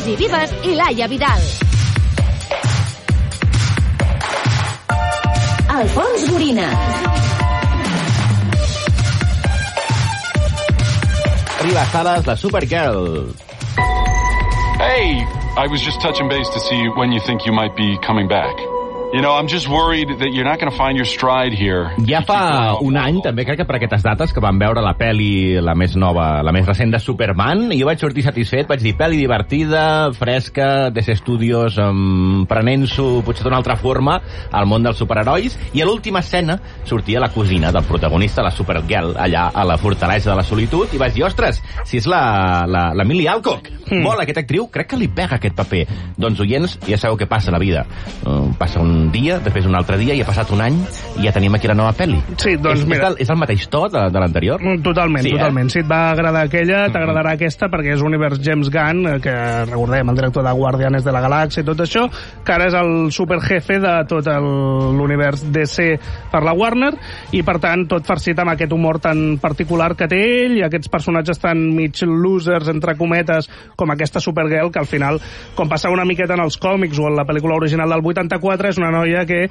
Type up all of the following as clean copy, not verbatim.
Sergi Vives i Laia Vidal. Alfons Gorina. Arriba a sales la Supergirl. Hey, I was just touching base to see when you think you might be coming back. You know, I'm just worried that you're not going to find your stride here. Ja fa un any, també crec que per aquestes dates, que vam veure la peli, la més nova, la més recent de Superman, i jo vaig sortir satisfet, vaig dir, peli divertida, fresca, DC Studios, prenent-s'ho potser d'una altra forma al món dels superherois, i a l'última escena sortia la cosina del protagonista, la Supergirl, allà a la Fortalesa de la Solitud, i vaig dir, ostres, si és la Millie Alcock, molt aquesta actriu, crec que li pega aquest paper. Doncs, oients, ja sabeu què passa a la vida. Passa un dia, després un altre dia, i ha passat un any i ja tenim aquí la nova pel·li. Sí, doncs mira... És el mateix to de l'anterior? Totalment, sí, totalment. Si et va agradar aquella, t'agradarà aquesta, perquè és univers James Gunn, que recordem, el director de Guardianes de la Galàxia i tot això, que ara és el superjefe de tot l'univers DC per la Warner, i per tant tot farcit amb aquest humor tan particular que té ell, i aquests personatges tan mig losers, entre cometes, com aquesta Supergirl, que al final, com passava una miqueta en els còmics o en la pel·lícula original del 84, és una noia que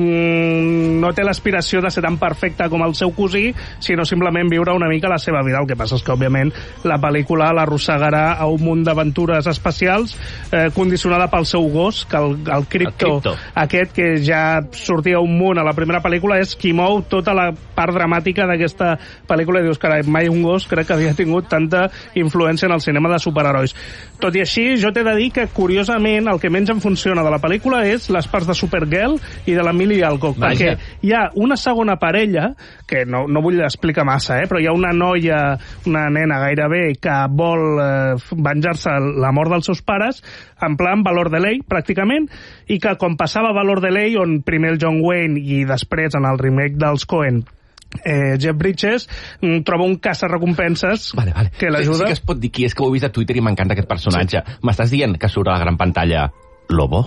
no té l'aspiració de ser tan perfecta com el seu cosí, sinó simplement viure una mica la seva vida. El que passa és que, òbviament, la pel·lícula l'arrossegarà a un munt d'aventures espacials condicionada pel seu gos, que el Krypto, aquest que ja sortia un munt a la primera pel·lícula, és qui mou tota la part dramàtica d'aquesta pel·lícula, i dius, carai, mai un gos crec que havia tingut tanta influència en el cinema de superherois. Tot i així, jo t'he de dir que, curiosament, el que menys em funciona de la pel·lícula és les parts de Supergirl i de la Millie Alcock, perquè hi ha una segona parella, que no vull explicar massa, però hi ha una noia, una nena gairebé, que vol venjar-se la mort dels seus pares, en plan Valor de Ley, pràcticament, i que com passava Valor de Ley, on primer el John Wayne i després en el remake dels Coen Jeff Bridges troba un caça-recompenses que l'ajuda. Sí que es pot dir qui és, que ho he vist a Twitter i m'encanta aquest personatge. M'estàs dient que surt a la gran pantalla Lobo?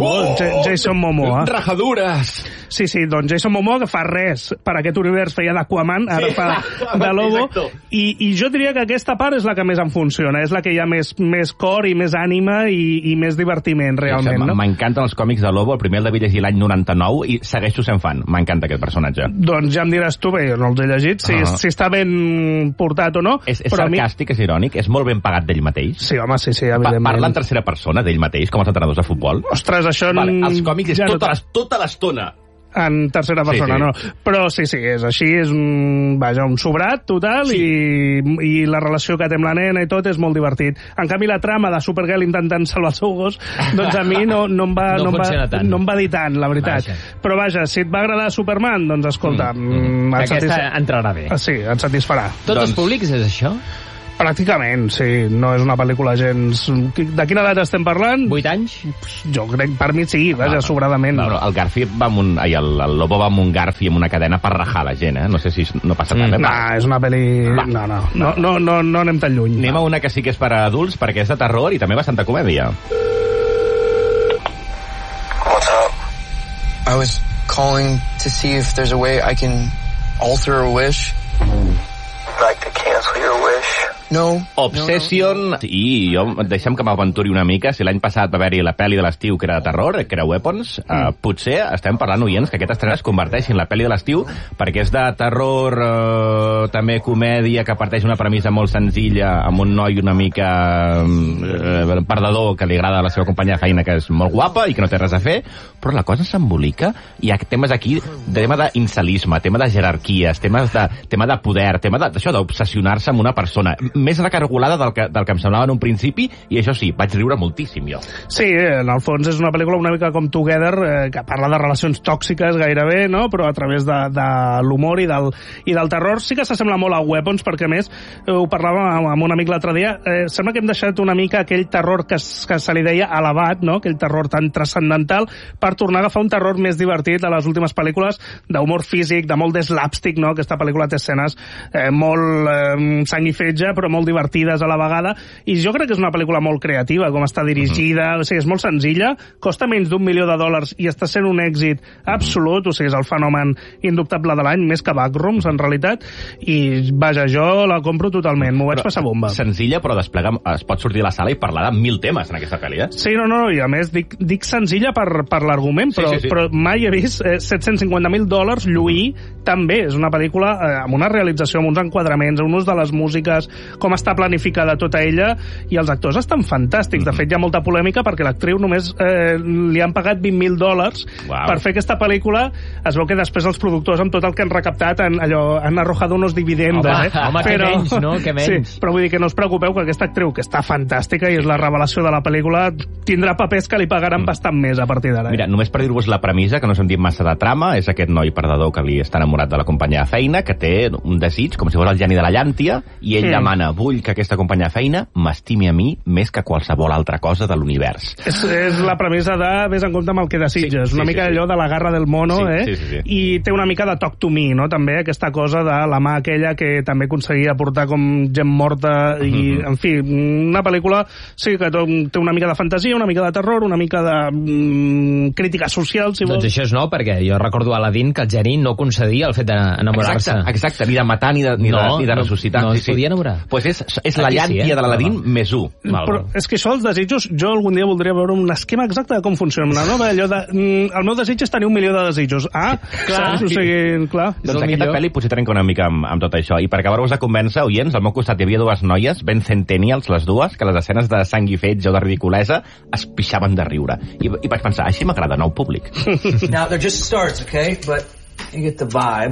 Jason Momoa. Rajadures! Sí, doncs Jason Momoa, que fa res per aquest univers, feia d'Aquaman, ara fa de Lobo, i jo diria que aquesta part és la que més em funciona, és la que hi ha més cor i més ànima i més divertiment, realment. No? M'encanten els còmics de Lobo, el primer el devia llegir l'any 99 i segueixo sent fan, m'encanta aquest personatge. Doncs ja em diràs tu, bé, jo no els he llegit, si està ben portat o no. És sarcàstic, és irònic, és molt ben pagat d'ell mateix. Sí, home, sí, evidentment. Parla en tercera persona d'ell mateix, com els entrenadors de futbol. Ostres, això... Els còmics és tota l'estona en tercera persona, no. Però sí, és així, és un sobrat total, i la relació que té amb la nena i tot és molt divertit. En canvi, la trama de Supergirl intentant salvar el seu gos, doncs a mi no em va dir tant, la veritat. Però vaja, si et va agradar Superman, doncs escolta... Aquesta entrarà bé. Sí, et satisfarà. Tots els públics és això? Pràcticament, sí. No és una pel·lícula gens... De quina edat estem parlant? 8 anys? Jo crec, per mi sí, vaja, sobradament. El Garfi va amb el Lobo va amb un Garfi amb una cadena per rajar la gent, No sé si no passa tant. No, és una pel·li... No anem tan lluny. Anem a una que sí que és per a adults, perquè és de terror i també bastanta comèdia. What's up? I was calling to see if there's a way I can alter a wish. Like to cancel your wish? No. Obsession, i jo, deixa'm que m'aventuri una mica, si l'any passat va haver-hi la pel·li de l'estiu que era de terror, que era Weapons, potser estem parlant, oients, que aquest estrena es converteixi en la pel·li de l'estiu, perquè és de terror, també comèdia, que parteix una premissa molt senzilla, amb un noi una mica perdedor, que li agrada la seva companya de feina, que és molt guapa i que no té res a fer, però la cosa s'embolica, hi ha temes aquí, tema d'incelisme, tema de jerarquies, tema de poder, tema d'això, d'obsessionar-se amb una persona, més recargolada del que em semblava en un principi, i això sí, vaig riure moltíssim jo. Sí, en el fons és una pel·lícula una mica com Together, que parla de relacions tòxiques gairebé, no? Però a través de l'humor i del terror. Sí que s'assembla molt a Weapons, perquè a més ho parlàvem amb un amic l'altre dia, sembla que hem deixat una mica aquell terror que se li deia elevat, no? Aquell terror tan transcendental, per tornar a agafar un terror més divertit a les últimes pel·lícules d'humor físic, de molt de slapstick, no? Aquesta pel·lícula té escenes molt sang i fetge, però però molt divertides a la vegada, i jo crec que és una pel·lícula molt creativa, com està dirigida, o sigui, és molt senzilla, costa menys d'$1 milió i està sent un èxit absolut, o sigui, és el fenomen indubtable de l'any, més que Backrooms, en realitat, i vaja, jo la compro totalment, m'ho vaig passar bomba. Senzilla, però desplega, es pot sortir de la sala i parlar de 1.000 temes en aquesta pel·li, Sí, no, i a més dic senzilla per l'argument, però mai he vist $750.000 lluir tan bé. És una pel·lícula amb una realització, amb uns enquadraments, un ús de les músiques, com està planificada tota ella, i els actors estan fantàstics. De fet, hi ha molta polèmica perquè l'actriu només li han pagat $20.000 per fer aquesta pel·lícula. Es veu que després els productors, amb tot el que han recaptat, han arrojado unos dividendes. Home, que menys, no? Que menys. Sí, però vull dir que no us preocupeu, que aquesta actriu, que està fantàstica i és la revelació de la pel·lícula, tindrà papers que li pagaran bastant més a partir d'ara. Mira, només per dir-vos la premissa, que no s'han dit massa de trama, és aquest noi perdedor que li està enamorat de la companya de feina, que té un desig, com si fos el geni de la llàntia, i ell demana: vull que aquesta companya de feina m'estimi a mi més que qualsevol altra cosa de l'univers. És la premissa de vés en compte amb el que desitges, una mica allò de la garra del mono, sí. I té una mica de Talk to Me, no? També aquesta cosa de la mà aquella que també aconseguia portar com gent morta, i, en fi, una pel·lícula sí que té una mica de fantasia, una mica de terror, una mica de crítica social, si vols. Doncs això és nou, perquè jo recordo a Aladdin que el geni no concedia el fet d'enamorar-se. Exacte, ni de matar ni de ressuscitar. No es podia enamorar. Pues és la llàntia de l'Aladín més 1. Però és que això, els desitjos, jo algun dia voldria veure un esquema exacte de com funciona, no? Allò de, el meu desig és tenir 1 milió de desitjos. Clar. O sigui, clar. Doncs aquesta pel·li potser trenca una mica amb tot això. I per acabar-vos de convèncer, oients, al meu costat hi havia dues noies, ben centennials les dues, que les escenes de sang i fetge o de ridiculesa es pixaven de riure. I vaig pensar, així m'agrada anar al públic. Now, they're just starts, okay? But you get the vibe.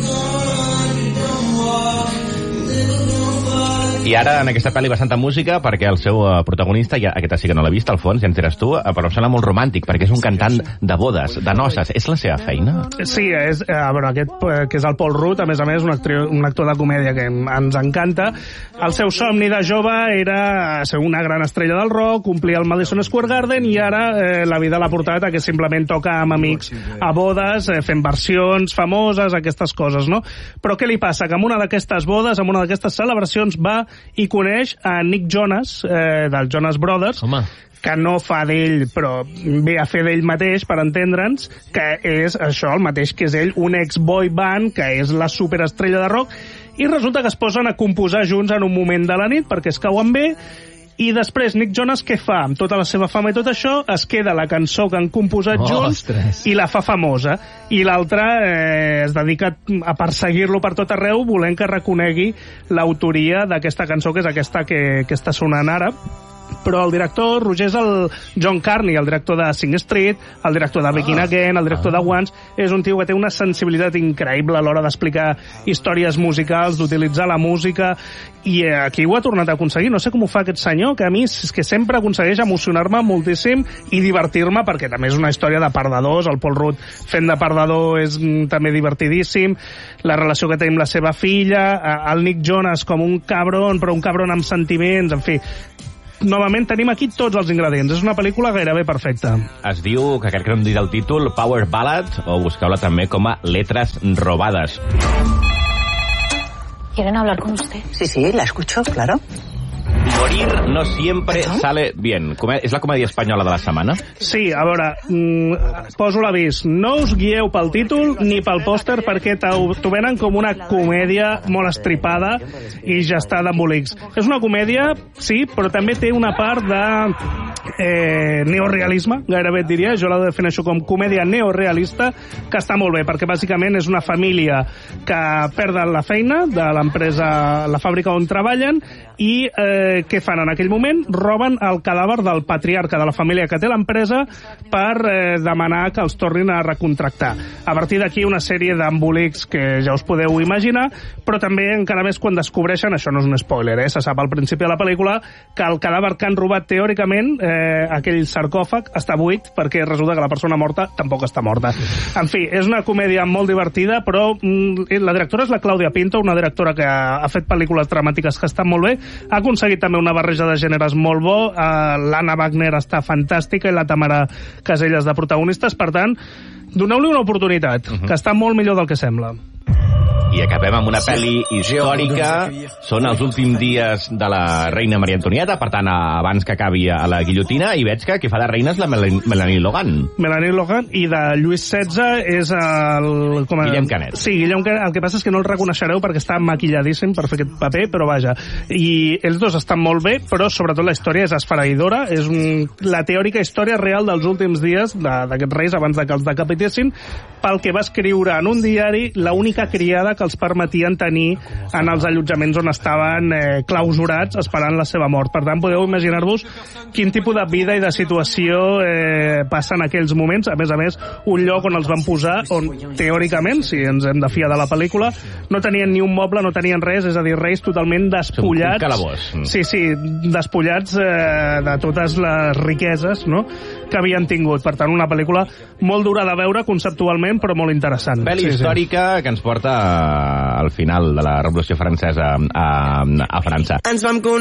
I ara, en aquesta pel·li, bastanta música, perquè el seu protagonista, aquesta sí que no l'he vist, al fons, ja ens diràs tu, però em sembla molt romàntic, perquè és un cantant de bodes, de noces. És la seva feina? Sí, aquest, que és el Paul Rudd, a més, un actor de comèdia que ens encanta. El seu somni de jove era ser una gran estrella del rock, complir el Madison Square Garden, i ara la vida l'ha portat a que simplement toca amb amics a bodes, fent versions famoses, aquestes coses, no? Però què li passa? Que en una d'aquestes bodes, en una d'aquestes celebracions, va i coneix a Nick Jonas, dels Jonas Brothers, que no fa d'ell, però ve a fer d'ell mateix, per entendre'ns, que és això, el mateix que és ell, un ex-boy band, que és la superestrella de rock, i resulta que es posen a composar junts en un moment de la nit, perquè es cauen bé, i després Nick Jonas què fa? Amb tota la seva fama i tot això, es queda la cançó que han composat junts i la fa famosa. I l'altre es dedica a perseguir-lo per tot arreu, volent que reconegui l'autoria d'aquesta cançó, que és aquesta que està sonant ara. Però el director, Roger, és el John Carney, el director de Sing Street, el director de Begin Again, el director de Once. És un tio que té una sensibilitat increïble a l'hora d'explicar històries musicals, d'utilitzar la música, i aquí ho ha tornat a aconseguir. No sé com ho fa aquest senyor, que a mi és que sempre aconsegueix emocionar-me moltíssim i divertir-me, perquè també és una història de perdedors. El Paul Rudd fent de perdedor és també divertidíssim, la relació que té amb la seva filla, el Nick Jonas com un cabron, però un cabron amb sentiments, en fi. Novament tenim aquí tots els ingredients. És una pel·lícula gairebé perfecta. Es diu, que crec que no hem dit el títol, Power Ballad, o busqueu-la també com a Letres robades. ¿Quieren hablar con usted? Sí, la escucho, claro. Morir no siempre sale bien. És la comèdia espanyola de la setmana? Sí, a veure, poso l'avís. No us guieu pel títol ni pel pòster, perquè t'ho venen com una comèdia molt estripada i gestada amb bolics. És una comèdia, sí, però també té una part de neorealisme, gairebé et diria. Jo la defineixo com comèdia neorealista, que està molt bé, perquè bàsicament és una família que perden la feina de l'empresa, la fàbrica on treballen, i què fan en aquell moment? Roben el cadàver del patriarca de la família que té l'empresa per demanar que els tornin a recontractar. A partir d'aquí una sèrie d'embolics que ja us podeu imaginar, però també encara més quan descobreixen, això no és un spoiler, se sap al principi de la pel·lícula, que el cadàver que han robat teòricament, aquell sarcòfag, està buit, perquè resulta que la persona morta tampoc està morta. En fi, és una comèdia molt divertida, però la directora és la Clàudia Pinto, una directora que ha fet pel·lícules dramàtiques que estan molt bé. Ha aconseguit també una barreja de gèneres molt bo, l'Anna Wagner està fantàstica i la Tamara Casellas de protagonistes, per tant, doneu-li una oportunitat, que està molt millor del que sembla. I I acabem amb una pel·li històrica. Són els últims dies de la reina Maria Antonieta, per tant, abans que acabi a la guillotina, i veig que qui fa de reina és la Melanie Logan. Melanie Logan, i de Lluís XVI és el... Guillem Canet. Sí, Guillem Canet. El que passa és que no el reconeixereu perquè està maquilladíssim per fer aquest paper, però vaja. I els dos estan molt bé, però sobretot la història és esfereïdora. És la teòrica història real dels últims dies d'aquests reis abans que els decapitessin, pel que va escriure en un diari l'única criada que els permetien tenir en els allotjaments on estaven clausurats esperant la seva mort. Per tant, podeu imaginar-vos quin tipus de vida i de situació passa en aquells moments. A més, un lloc on els van posar, on teòricament, si ens hem de fiar de la pel·lícula, no tenien ni un moble, no tenien res, és a dir, reis totalment despullats. Un calabós. Sí, despullats de totes les riqueses, no?, que havien tingut. Per tant, una pel·lícula molt dura de veure conceptualment, però molt interessant. Pel·li històrica que ens porta al final de la Revolució Francesa a França. Ens vam